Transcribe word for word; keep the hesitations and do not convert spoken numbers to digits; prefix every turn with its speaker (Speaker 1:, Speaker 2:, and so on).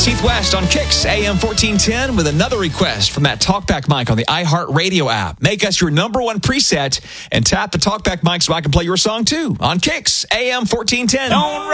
Speaker 1: Heath West on Kicks A M fourteen ten with another request from that TalkBack mic on the iHeartRadio app. Make us your number one preset and tap the TalkBack mic so I can play your song too on Kicks A M fourteen ten.